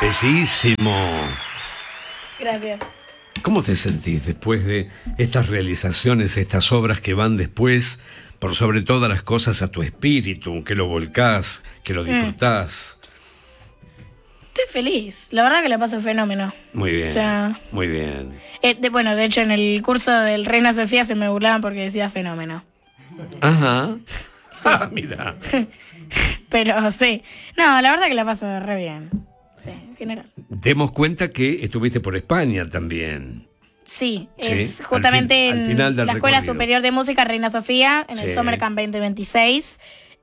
Bellísimo. Gracias. ¿Cómo te sentís después de estas realizaciones, estas obras que van después, por sobre todas las cosas, a tu espíritu, que lo volcás, que lo disfrutás? Estoy feliz. La verdad que la paso fenómeno. Muy bien, O sea, muy bien. de hecho, en el curso del Reina Sofía se me burlaban porque decía fenómeno. Ajá. Ah, mira. Pero sí. No, la verdad que la paso re bien. Sí, en general. Demos cuenta que estuviste por España también. Sí, Sí, es justamente al final en del la Escuela recorrido. Superior de Música Reina Sofía, en el Sí. Summer Camp 2026.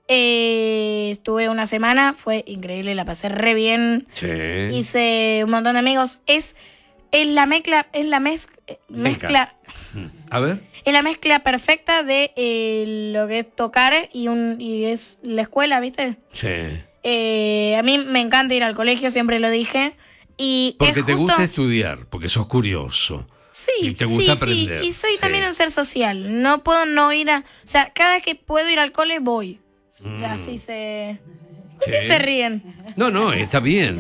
Estuve una semana, fue increíble, la pasé re bien. Sí. Hice un montón de amigos. Es la mezcla, mezcla. A ver. Es la mezcla perfecta de lo que es tocar y es la escuela, ¿viste? Sí. A mí me encanta ir al colegio, siempre lo dije. Y Porque es te justo... gusta estudiar, porque sos curioso. Sí, Y te gusta sí, aprender. sí. Y soy Sí. también un ser social. No puedo no ir a... O sea, cada vez que puedo ir al cole, voy. O sea, sí se... ¿Por qué Sí. se ríen? No, está bien.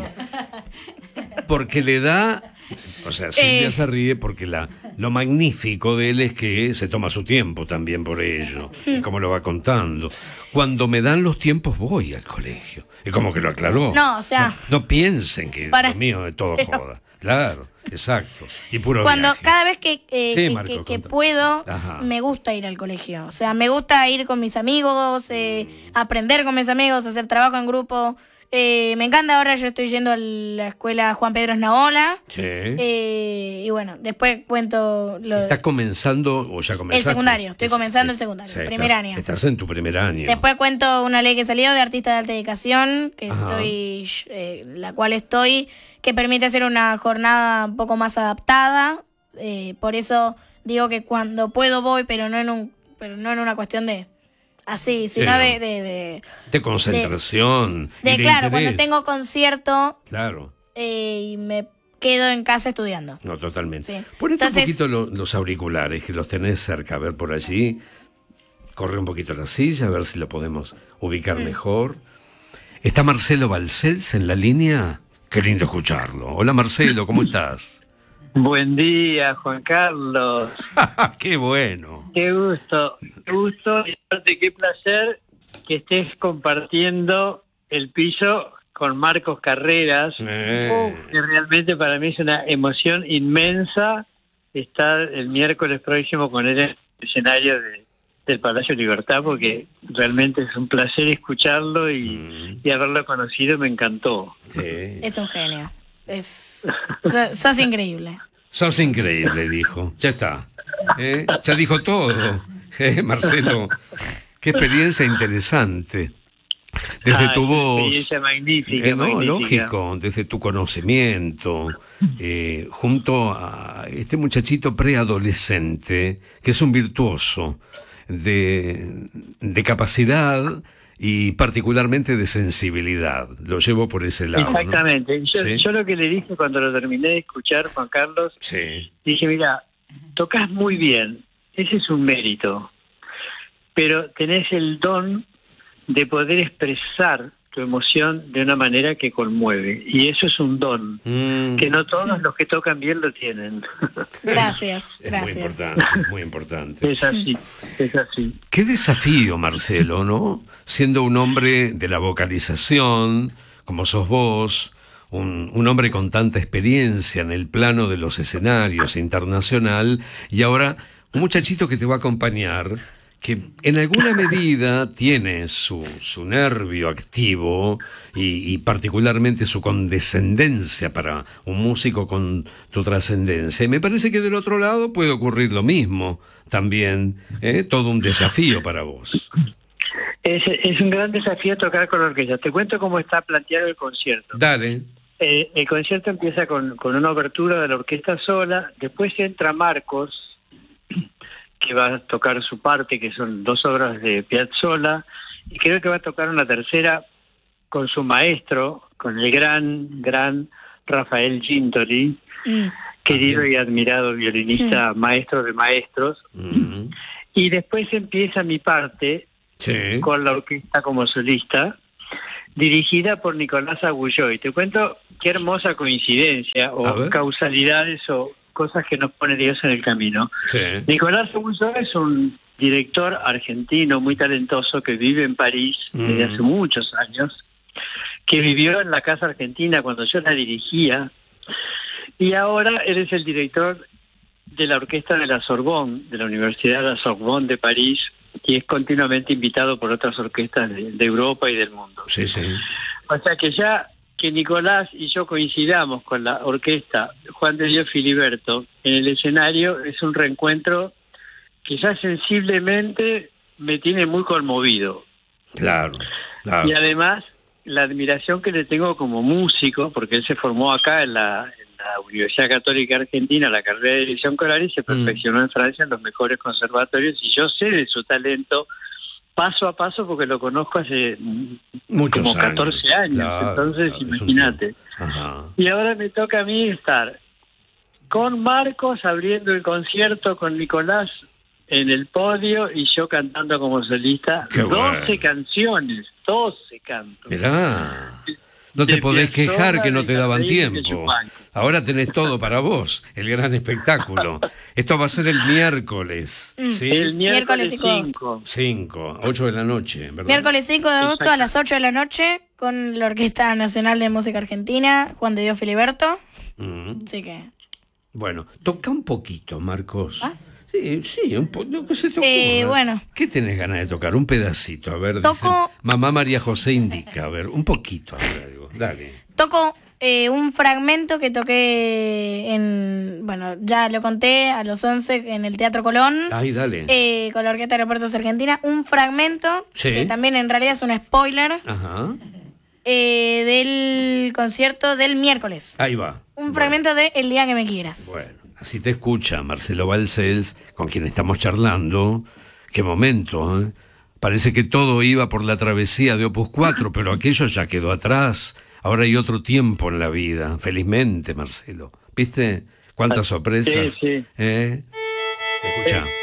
Porque le da... O sea, Silvia se ríe porque lo magnífico de él es que se toma su tiempo también por ello. Y como lo va contando. Cuando me dan los tiempos voy al colegio. Es como que lo aclaró. No, o sea... No piensen que lo mío es todo pero- joda. Claro, exacto. Y puro Cuando viaje. cada vez que Marco, contá. puedo, Ajá. me gusta ir al colegio. O sea, me gusta ir con mis amigos, aprender con mis amigos, hacer trabajo en grupo. Me encanta ahora, yo estoy yendo a la escuela Juan Pedro Esnaola. Sí. Y bueno, después cuento lo ¿Estás comenzando o ya comenzaste? el secundario. Estoy comenzando el secundario, primer año. Estás en tu primer año. Después cuento una ley que salió de artista de alta dedicación, que Ajá. la cual estoy, que permite hacer una jornada un poco más adaptada. Por eso digo que cuando puedo voy, pero no en una cuestión de así, sino no. de concentración. y de claro, interés. cuando tengo concierto Claro. y me quedo en casa estudiando. No, totalmente. Sí. Ponete Entonces- un poquito los auriculares, que los tenés cerca, a ver por allí. Corre un poquito la silla, a ver si lo podemos ubicar mejor. ¿Está Marcelo Balcells en la línea? Qué lindo escucharlo. Hola Marcelo, ¿cómo estás? Buen día, Juan Carlos. ¡Qué bueno! Qué gusto y aparte qué placer que estés compartiendo el piso con Marcos Carreras. Que realmente para mí es una emoción inmensa estar el miércoles próximo con él en el escenario del Palacio Libertad, porque realmente es un placer escucharlo y haberlo conocido, me encantó. Sí. Es un genio. Sos increíble. Sos increíble, dijo. Ya está. Ya dijo todo. Marcelo, qué experiencia interesante. Desde tu voz. Experiencia magnífica, No, magnífica. lógico, desde tu conocimiento, junto a este muchachito preadolescente, que es un virtuoso de capacidad y particularmente de sensibilidad. Lo llevo por ese lado. ¿no? Exactamente. Sí. Yo lo que le dije cuando lo terminé de escuchar, Juan Carlos, Sí. dije, mira, tocas muy bien, ese es un mérito, pero tenés el don de poder expresar tu emoción de una manera que conmueve, y eso es un don, que no todos los que tocan bien lo tienen. Gracias, Es gracias. muy importante. Es así, es así. Qué desafío, Marcelo, ¿no? Siendo un hombre de la vocalización, como sos vos, un hombre con tanta experiencia en el plano de los escenarios internacional, y ahora un muchachito que te va a acompañar, que en alguna medida tiene su nervio activo y particularmente su condescendencia para un músico con tu trascendencia. Y me parece que del otro lado puede ocurrir lo mismo también, todo un desafío para vos. Es un gran desafío tocar con orquesta. Te cuento cómo está planteado el concierto. Dale. El concierto empieza con una obertura de la orquesta sola, después entra Marcos, que va a tocar su parte, que son 2 obras de Piazzolla, y creo que va a tocar una tercera con su maestro, con el gran Rafael Gintoli, querido y admirado violinista, maestro de maestros. Y después empieza mi parte Sí. con la orquesta como solista, dirigida por Nicolás Agulló. Y te cuento qué hermosa coincidencia, o causalidades, o cosas que nos pone Dios en el camino. Sí. Nicolás Agulló es un director argentino muy talentoso que vive en París desde hace muchos años, que vivió en la Casa Argentina cuando yo la dirigía, y ahora él es el director de la orquesta de la Sorbonne, de la Universidad de la Sorbonne de París, y es continuamente invitado por otras orquestas de Europa y del mundo. Sí, sí. O sea que ya que Nicolás y yo coincidamos con la orquesta Juan de Dios Filiberto en el escenario es un reencuentro que ya sensiblemente me tiene muy conmovido. Claro, claro. Y además la admiración que le tengo como músico, porque él se formó acá en la Universidad Católica Argentina, la carrera de dirección coral, y se perfeccionó en Francia en los mejores conservatorios, y yo sé de su talento paso a paso porque lo conozco hace muchos como 14 años, claro, entonces imagínate. Y ahora me toca a mí estar con Marcos abriendo el concierto, con Nicolás en el podio y yo cantando como solista. Qué 12 bueno. canciones, 12 cantos. Mirá, no te podés quejar que no te daban tiempo. Ahora tenés todo para vos, el gran espectáculo. Esto va a ser el miércoles, ¿sí? El miércoles 5, 8 de la noche, ¿verdad? Miércoles 5 de agosto a las 8 de la noche con la Orquesta Nacional de Música Argentina, Juan de Dios Filiberto. Así que... Bueno, toca un poquito, Marcos. ¿Más? Sí, un poco. ¿Qué se te ocurre? Bueno. ¿Qué tenés ganas de tocar? Un pedacito, a ver. Toco... Dice, Mamá María José indica, a ver, un poquito, a ver algo. Dale. Toco un fragmento que toqué bueno, ya lo conté a los 11 en el Teatro Colón. Ay, dale. Con la Orquesta de Aeropuertos Argentina. Un fragmento, que también en realidad es un spoiler. Ajá. Del concierto del miércoles. Ahí va. Un fragmento de El día que me quieras. Bueno, así te escucha Marcelo Balcells, con quien estamos charlando. Qué momento, ¿eh? Parece que todo iba por la travesía de Opus 4, pero aquello ya quedó atrás. Ahora hay otro tiempo en la vida, felizmente, Marcelo. ¿Viste cuántas sorpresas? Sí, sí. Escuchá.